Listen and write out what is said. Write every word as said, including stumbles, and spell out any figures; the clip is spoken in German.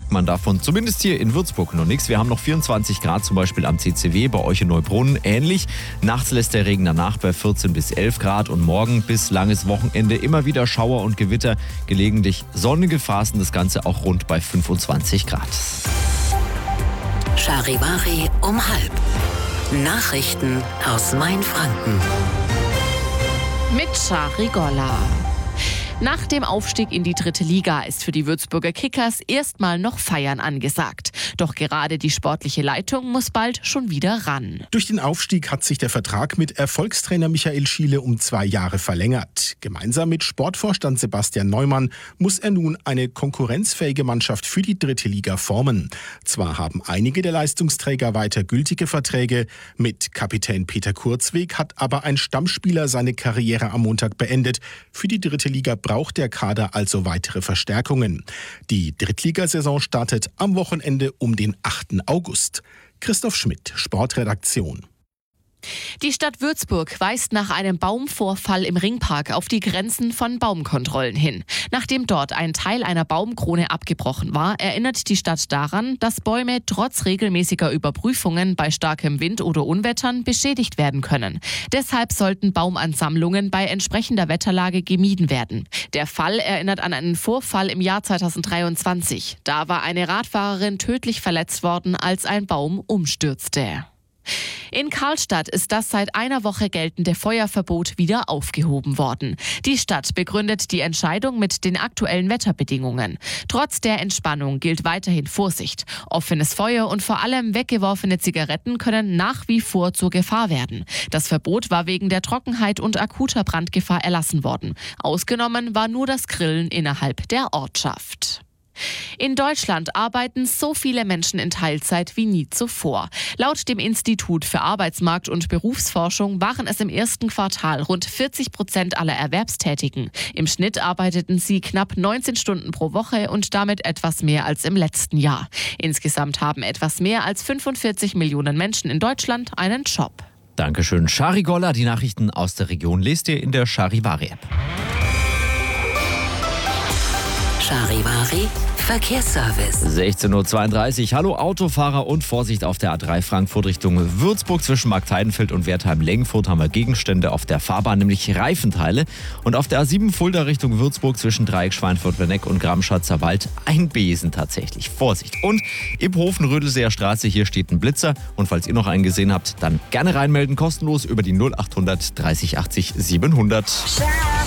merkt man davon, zumindest hier in Würzburg noch nichts. Wir haben noch vierundzwanzig Grad zum Beispiel am C C W, bei euch in Neubrunnen ähnlich. Nachts lässt der Regen danach bei vierzehn bis elf Grad und morgen bis langes Wochenende immer wieder Schauer und Gewitter, gelegentlich sonnige Phasen, das Ganze auch rund bei fünfundzwanzig Grad. Charivari um halb. Nachrichten aus Mainfranken. Mit Shari Golla. Nach dem Aufstieg in die dritte Liga ist für die Würzburger Kickers erstmal noch Feiern angesagt. Doch gerade die sportliche Leitung muss bald schon wieder ran. Durch den Aufstieg hat sich der Vertrag mit Erfolgstrainer Michael Schiele um zwei Jahre verlängert. Gemeinsam mit Sportvorstand Sebastian Neumann muss er nun eine konkurrenzfähige Mannschaft für die dritte Liga formen. Zwar haben einige der Leistungsträger weiter gültige Verträge, mit Kapitän Peter Kurzweg hat aber ein Stammspieler seine Karriere am Montag beendet. Für die dritte Liga braucht der Kader also weitere Verstärkungen. Die Drittligasaison startet am Wochenende um den achten August. Christoph Schmidt, Sportredaktion. Die Stadt Würzburg weist nach einem Baumvorfall im Ringpark auf die Grenzen von Baumkontrollen hin. Nachdem dort ein Teil einer Baumkrone abgebrochen war, erinnert die Stadt daran, dass Bäume trotz regelmäßiger Überprüfungen bei starkem Wind oder Unwettern beschädigt werden können. Deshalb sollten Baumansammlungen bei entsprechender Wetterlage gemieden werden. Der Fall erinnert an einen Vorfall im Jahr zweitausenddreiundzwanzig. Da war eine Radfahrerin tödlich verletzt worden, als ein Baum umstürzte. In Karlstadt ist das seit einer Woche geltende Feuerverbot wieder aufgehoben worden. Die Stadt begründet die Entscheidung mit den aktuellen Wetterbedingungen. Trotz der Entspannung gilt weiterhin Vorsicht. Offenes Feuer und vor allem weggeworfene Zigaretten können nach wie vor zur Gefahr werden. Das Verbot war wegen der Trockenheit und akuter Brandgefahr erlassen worden. Ausgenommen war nur das Grillen innerhalb der Ortschaft. In Deutschland arbeiten so viele Menschen in Teilzeit wie nie zuvor. Laut dem Institut für Arbeitsmarkt- und Berufsforschung waren es im ersten Quartal rund vierzig Prozent aller Erwerbstätigen. Im Schnitt arbeiteten sie knapp neunzehn Stunden pro Woche und damit etwas mehr als im letzten Jahr. Insgesamt haben etwas mehr als fünfundvierzig Millionen Menschen in Deutschland einen Job. Dankeschön, Shari Golla. Die Nachrichten aus der Region lest ihr in der Charivari-App. Charivari Verkehrsservice. sechzehn Uhr zweiunddreißig. Hallo Autofahrer und Vorsicht auf der A drei Frankfurt Richtung Würzburg. Zwischen Marktheidenfeld und Wertheim-Lengfurt haben wir Gegenstände auf der Fahrbahn, nämlich Reifenteile. Und auf der A sieben Fulda Richtung Würzburg zwischen Dreieck Schweinfurt-Werneck und Gramschatzer Wald ein Besen tatsächlich. Vorsicht. Und im Hofen-Rödelseer Straße, hier steht ein Blitzer. Und falls ihr noch einen gesehen habt, dann gerne reinmelden, kostenlos über die null achthundert dreißig achtzig siebenhundert.